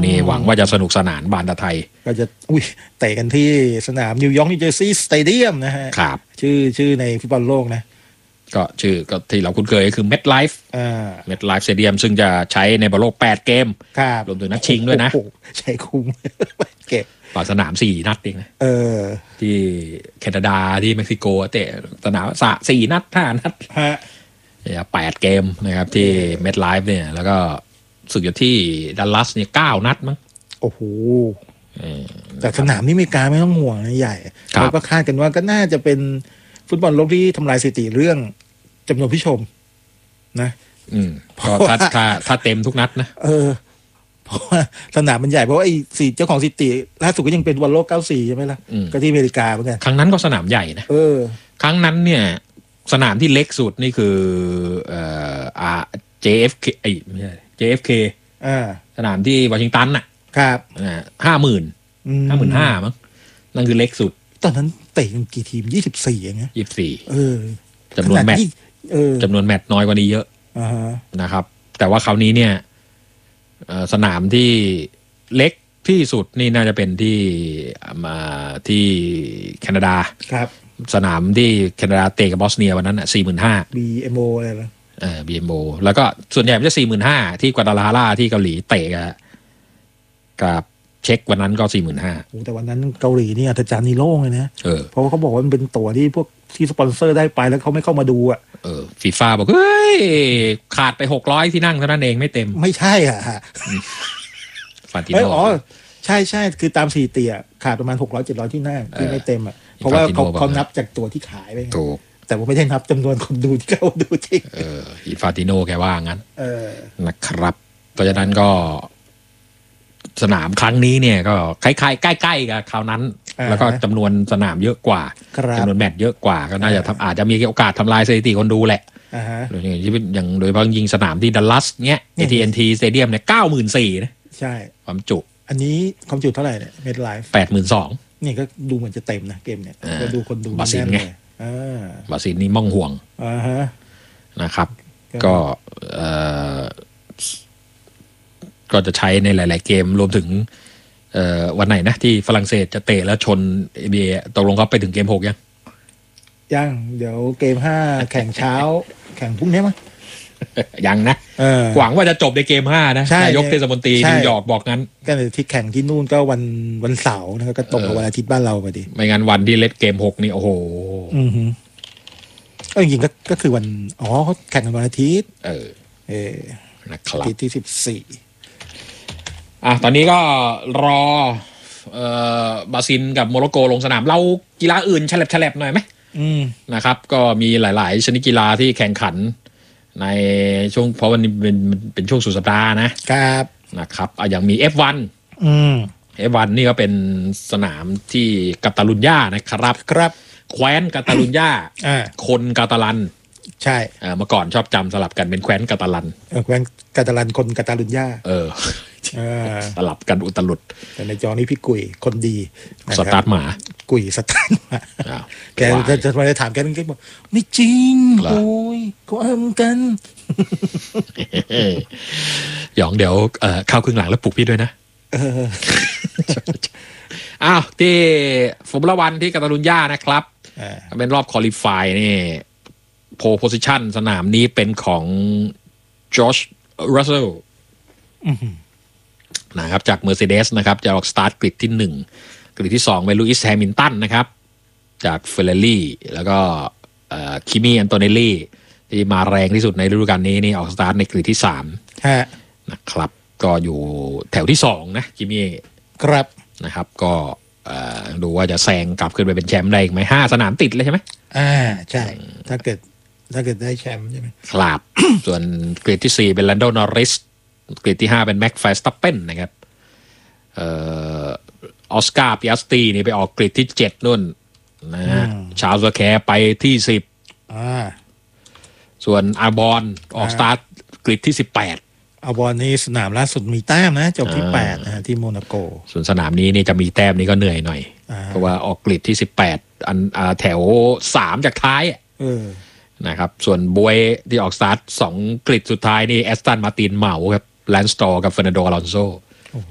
นี้หวังว่าจะสนุกสนานบานตะไทยก็จะเตะกันที่สนามนิวยอร์กนิวเจอร์ซีย์สเตเดียมนะฮะครับชื่อในฟุตบอลโลกนะก็ชื่อก็ที่เราคุ้นเคยก็คือ MetLife MetLife Stadium ซึ่งจะใช้ในบอลโลก8เกมรวมถึงนัดชิงด้วยนะใช้คุ้มเก็บต่อสนาม4นัดเองนะที่แคนาดาที่เม็กซิโกเตะสนาม4นัด5นัด8เกมนะครับที่ MetLife เนี่ยแล้วก็สึกอยู่ที่ดัลลัสเนี่ย9นัดมั้งโอ้โหแต่สนามนี้อเมริกาไม่ต้องห่วงนะใหญ่เราก็คาดกันว่าก็น่าจะเป็นฟุตบอลโลกที่ทำลายสถิติเรื่องจำนวนผู้ชมนะก็ถ้าเต็มทุกนัดนะเพราะว่าสนามมันใหญ่เพราะว่าไอ้เจ้าของสถิติล่าสุดก็ยังเป็นบอลโลก94ใช่ไหมล่ะก็ที่อเมริกาเหมือนกันครั้งนั้นก็สนามใหญ่นะครั้งนั้นเนี่ยสนามที่เล็กสุดนี่คือJFK ไม่ใช่ JFK สนามที่วอชิงตันน่ะครับ 50,000 มั้งนั่นคือเล็กสุดตอนนั้นเตะกันกี่ทีม24อย่างเงี้ย 24จำนวนแมตช์น้อยกว่านี้เยอะนะครับแต่ว่าคราวนี้เนี่ยสนามที่เล็กที่สุดนี่น่าจะเป็นที่แคนาดาครับสนามที่แคนาดาเตะกับบอสเนียวันนั้นอ่ะ 45,000 BMO อะไรนะ BMO แล้วก็ส่วนใหญ่มันจะ 45,000 ที่กัวดาลาฮาร่าที่เกาหลีเตะกับเช็ควันนั้นก็ 45,000 โอ้แต่วันนั้นเกาหลีนี่อัศจรรย์นี่โล่งเลยนะเพราะว่าเขาบอกว่ามันเป็นตั๋วที่พวกที่สปอนเซอร์ได้ไปแล้วเขาไม่เข้ามาดูอ่ะฟีฟ่าบอกเฮ้ยขาดไป600ที่นั่งเท่านั้นเองไม่เต็มไม่ใช่อ่ะฟาติโน่ใช่คือตามสถิติขาดประมาณ600-700ที่นั่งที่ไม่เต็มอ่ะเพราะว่าเขานับจากตั๋วที่ขายไปถูกแต่ว่าไม่ได้นับจำนวนคนดูที่เขาดูจริงอินฟาติโนแกว่างั้นนะครับเพราะฉะนั้นก็สนามครั้งนี้เนี่ยก็คล้ายๆใกล้ๆกับคราวนั้นแล้วก็จำนวนสนามเยอะกว่าจำนวนแมตช์เยอะกว่าก็น่าจะอาจจะมีโอกาสทำลายสถิติคนดูแหละอย่างโดยเฉพาะยิงสนามที่ดัลลัสเนี้ย AT&T Stadium เนี่ย 94,000 นะใช่ความจุอันนี้ความจุเท่าไหร่เนี่ย MetLife 82,000 นี่ก็ดูเหมือนจะเต็มนะเกมเนี่ยก็ดูคนดูบาซิลไงบาซิลนี่ม่องห่วงนะครับก็จะใช้ในหลายๆเกมรวมถึงวันไหนนะที่ฝรั่งเศสจะเตะแล้วชน NBA ตกลงเขาไปถึงเกม6 ยังเดี๋ยวเกม5แข่งเช้าแข่งพรุ่งนี้มั้ยยังนะหวังว่าจะจบในเกม5นะนายกเทศมนตรีนิวยอร์กบอกงั้นก็ที่แข่งที่นู่นก็วันเสาร์นะครับก็ตรงกับวันอาทิตย์บ้านเราพอดีไม่งั้นวันที่เล่นเกม6นี่โอ้โหจริงๆก็คือวันเขาแข่งกันวันอาทิตย์นะครับที่14 ตอนนี้ก็รอบราซิลกับโมร็อกโกลงสนามเรากีฬาอื่นฉลับหน่อยไหมนะครับก็มีหลายๆชนิดกีฬาที่แข่งขันในช่วงเพราะวันนี้เป็นช่วงสุดสัปดาห์นะครับอย่างมี F1 F1 นี่ก็เป็นสนามที่กาตาลุญญานะครับแคว้นกาตาลุญญาคนกาตาลันใช่เมื่อก่อนชอบจำสลับกันเป็นแคว้นกาตาลันแคว้นกาตาลันคนกาตาลุญญาสลับกันอุตลุดแต่ในจอนี้พี่กุยคนดีสตาร์ทหมากุยสตาร์ทหมาแกจะมาถามแกนึงแกบอกไม่จริงโอ้ยเขาอ้ำกันหยองเดี๋ยวเข้าครึ่งหลังแล้วปลุกพี่ด้วยนะที่ฟอร์มูล่าวันที่กาตาลุญญานะครับเป็นรอบคอลิฟายนี่โพสิชันสนามนี้เป็นของจอร์จรัสเซลนะครับจาก Mercedes นะครับจะออกสตาร์ทกริดที่1กริดที่2เป็นลูอิสแฮมิลตันนะครับจาก Ferrari แล้วก็คิมี่อันโตเนลลี่ที่มาแรงที่สุดในฤดูกาลนี้นี่ออกสตาร์ทในกริดที่3นะครับก็อยู่แถวที่2นะคิมี่ครับนะครับก็ดูว่าจะแซงกลับขึ้นไปเป็นแชมป์ได้อีกไหม5 สนามติดเลยใช่ไหมใช่ถ้าเกิดได้แชมป์ใช่ไหมครับ ส่วนกริดที่4เป็นแลนโด นอริสกริดที่5เป็นแม็ก แฟร์สตัปเปนนะครับออสการ์ ปิอัสตีนี่ไปออกกริดที่7นู่นนะฮะชาร์ลส์ เลอแคร์ไปที่10ส่วนอาร์บอนออกสตาร์ทกริดที่18 อาร์บอนนี่สนามล่าสุดมีแต้มนะจบที่8นะที่โมนาโกส่วนสนามนี้นี่จะมีแต้มนี่ก็เหนื่อยหน่อยเพราะว่าออกกริดที่18แถว3จากท้ายนะครับส่วนบวยที่ออกสตาร์ท2กริดสุดท้ายนี่แอสตันมาตินเหมาครับแลนสตอร์กับเฟอร์นันโด อลอนโซ